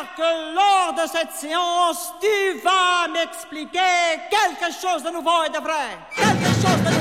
que lors de cette séance, tu vas m'expliquer quelque chose de nouveau et de vrai. Quelque chose de